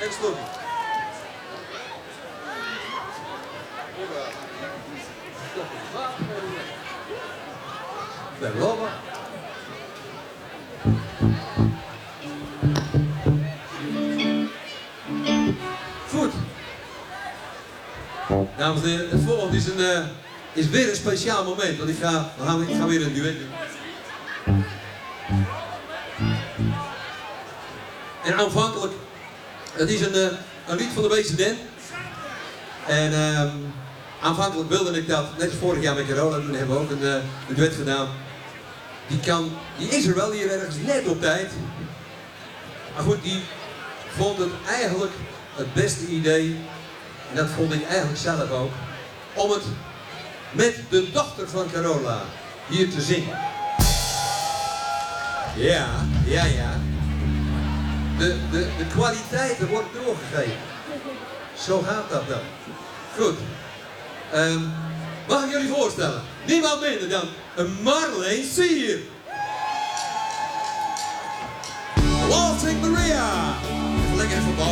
en Slotty. Ben lopen. Goed. Dames en heren, het volgende is weer een speciaal moment. Want ik ga weer een duet doen. En aanvankelijk, het is een lied van de BCD. En aanvankelijk wilde ik dat, net als vorig jaar met Carola, toen hebben we ook een duet gedaan. Die is er wel hier ergens net op tijd. Maar goed, die vond het eigenlijk het beste idee, en dat vond ik eigenlijk zelf ook, om het met de dochter van Carola hier te zingen. Ja. De kwaliteiten worden doorgegeven. Zo gaat dat dan. Goed. Mag ik jullie voorstellen? Niemand minder dan Marleen Sier. Waltzing Maria. Lekker even